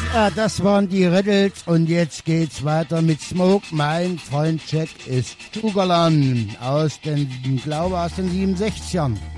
Ja, das waren die Riddles und jetzt geht's weiter mit Smoke. Mein Freund Jack ist Sugarland aus den 67ern.